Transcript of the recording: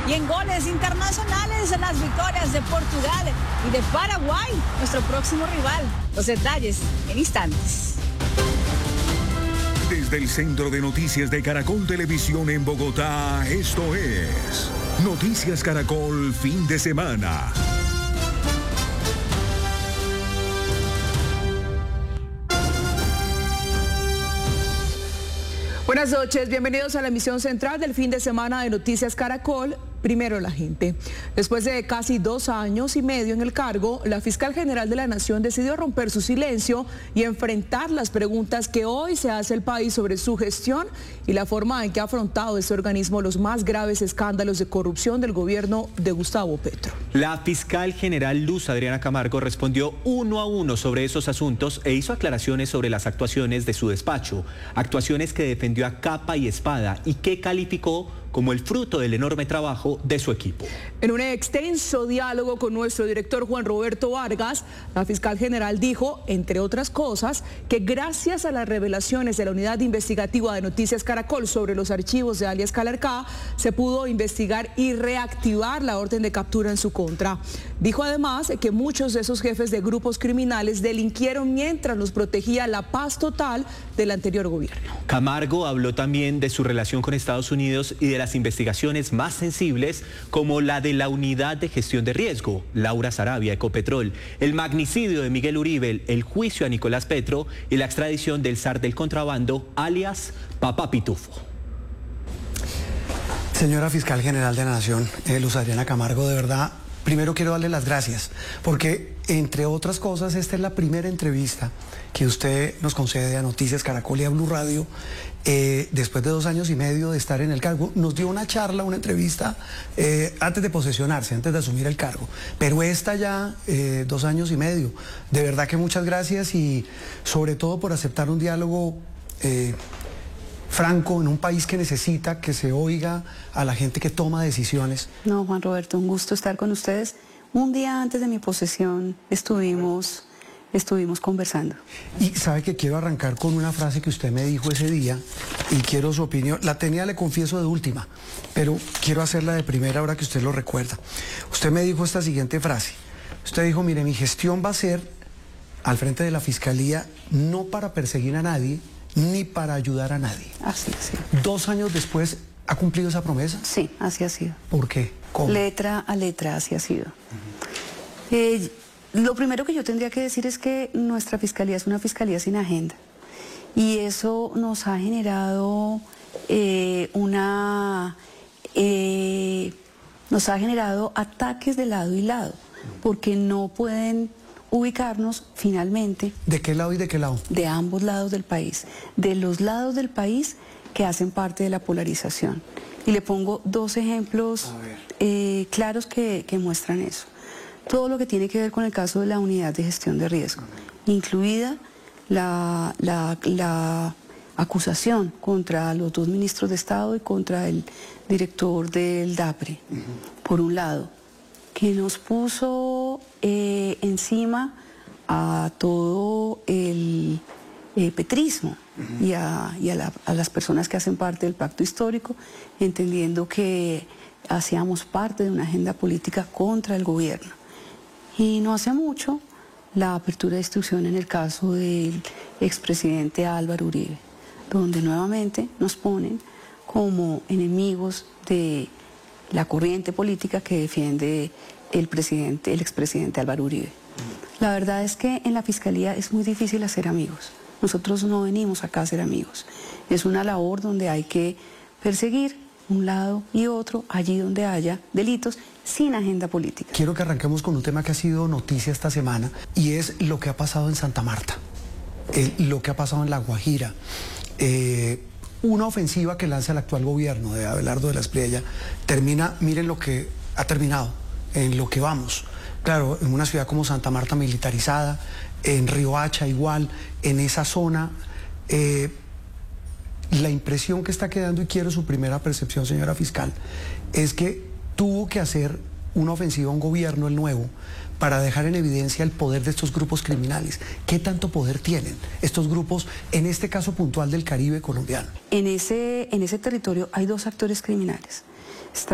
Y en goles internacionales, las victorias de Portugal y de Paraguay, nuestro próximo rival. Los detalles en instantes. Desde el Centro de Noticias de Caracol Televisión en Bogotá, esto es Noticias Caracol Fin de Semana. Buenas noches, bienvenidos a la emisión central del fin de semana de Noticias Caracol. Primero la gente. Después de casi 2 años y medio en el cargo, la fiscal general de la Nación decidió romper su silencio y enfrentar las preguntas que hoy se hace el país sobre su gestión y la forma en que ha afrontado este organismo los más graves escándalos de corrupción del gobierno de Gustavo Petro. La fiscal general Luz Adriana Camargo respondió uno a uno sobre esos asuntos e hizo aclaraciones sobre las actuaciones de su despacho, actuaciones que defendió a capa y espada y que calificó como el fruto del enorme trabajo de su equipo. En un extenso diálogo con nuestro director Juan Roberto Vargas, la fiscal general dijo, entre otras cosas, que gracias a las revelaciones de la unidad investigativa de Noticias Caracol sobre los archivos de alias Calarcá, se pudo investigar y reactivar la orden de captura en su contra. Dijo además que muchos de esos jefes de grupos criminales delinquieron mientras los protegía la paz total del anterior gobierno. Camargo habló también de su relación con Estados Unidos y de las investigaciones más sensibles como la de la Unidad de Gestión de Riesgo, Laura Sarabia, Ecopetrol, el magnicidio de Miguel Uribe, el juicio a Nicolás Petro y la extradición del zar del contrabando, alias Papá Pitufo. Señora Fiscal General de la Nación, Luz Adriana Camargo, de verdad, primero quiero darle las gracias, porque entre otras cosas, esta es la primera entrevista que usted nos concede a Noticias Caracol y a Blue Radio, después de 2 años y medio de estar en el cargo. Nos dio una charla, una entrevista, antes de posesionarse, antes de asumir el cargo, pero esta ya, 2 años y medio. De verdad que muchas gracias y sobre todo por aceptar un diálogo franco en un país que necesita que se oiga a la gente que toma decisiones. No, Juan Roberto, un gusto estar con ustedes. Un día antes de mi posesión estuvimos conversando. Y sabe que quiero arrancar con una frase que usted me dijo ese día y quiero su opinión. La tenía, le confieso, de última, pero quiero hacerla de primera ahora que usted lo recuerda. Usted me dijo esta siguiente frase. Usted dijo, mire, mi gestión va a ser al frente de la Fiscalía no para perseguir a nadie, ni para ayudar a nadie. Así ha sido. 2 años después, ¿ha cumplido esa promesa? Sí, así ha sido. ¿Por qué? ¿Cómo? Letra a letra, así ha sido. Lo primero que yo tendría que decir es que nuestra fiscalía es una fiscalía sin agenda. Y eso nos ha generado ataques de lado y lado, porque no pueden ubicarnos finalmente. ¿De qué lado y de qué lado? De ambos lados del país, de los lados del país que hacen parte de la polarización. Y le pongo 2 ejemplos claros que muestran eso. Todo lo que tiene que ver con el caso de la Unidad de Gestión de Riesgo, incluida la acusación contra los 2 ministros de Estado y contra el director del DAPRE, por un lado, que nos puso encima a todo el petrismo y a las personas que hacen parte del pacto histórico, entendiendo que hacíamos parte de una agenda política contra el gobierno. Y no hace mucho, la apertura de instrucción en el caso del expresidente Álvaro Uribe, donde nuevamente nos ponen como enemigos de la corriente política que defiende el expresidente Álvaro Uribe. La verdad es que en la Fiscalía es muy difícil hacer amigos. Nosotros no venimos acá a hacer amigos. Es una labor donde hay que perseguir un lado y otro, allí donde haya delitos, sin agenda política. Quiero que arranquemos con un tema que ha sido noticia esta semana y es lo que ha pasado en Santa Marta, lo que ha pasado en La Guajira. Una ofensiva que lanza el actual gobierno de Abelardo de la Espriella termina, miren lo que ha terminado, en lo que vamos. Claro, en una ciudad como Santa Marta militarizada, en Riohacha igual, en esa zona, la impresión que está quedando, y quiero su primera percepción, señora fiscal, es que tuvo que hacer una ofensiva a un gobierno, el nuevo, para dejar en evidencia el poder de estos grupos criminales. ¿Qué tanto poder tienen estos grupos, en este caso puntual del Caribe colombiano? En ese territorio hay 2 actores criminales.